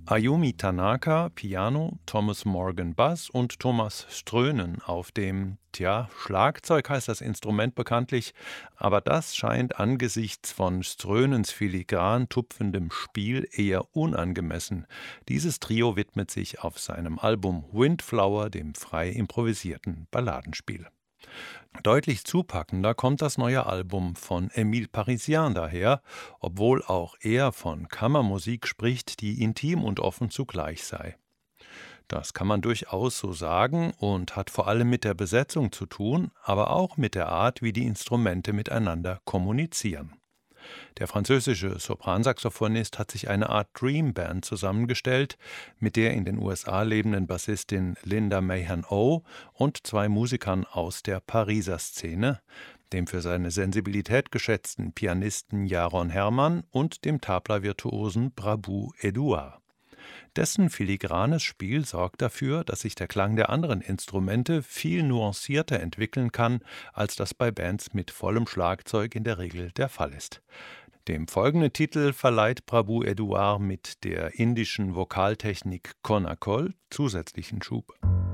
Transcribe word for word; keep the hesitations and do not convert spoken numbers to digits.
Ayumi Tanaka, Piano, Thomas Morgan, Bass und Thomas Strönen auf dem, tja, Schlagzeug heißt das Instrument bekanntlich, aber das scheint angesichts von Strönens filigran tupfendem Spiel eher unangemessen. Dieses Trio widmet sich auf seinem Album Windflower dem frei improvisierten Balladenspiel. Deutlich zupackender kommt das neue Album von Émile Parisien daher, obwohl auch er von Kammermusik spricht, die intim und offen zugleich sei. Das kann man durchaus so sagen und hat vor allem mit der Besetzung zu tun, aber auch mit der Art, wie die Instrumente miteinander kommunizieren. Der französische Sopransaxophonist hat sich eine Art Dream Band zusammengestellt, mit der in den U S A lebenden Bassistin Linda Mahan-O und zwei Musikern aus der Pariser Szene, dem für seine Sensibilität geschätzten Pianisten Jaron Hermann und dem Tabla-Virtuosen Prabu Edouard. Dessen filigranes Spiel sorgt dafür, dass sich der Klang der anderen Instrumente viel nuancierter entwickeln kann, als das bei Bands mit vollem Schlagzeug in der Regel der Fall ist. Dem folgenden Titel verleiht Prabu Edouard mit der indischen Vokaltechnik Konakol zusätzlichen Schub.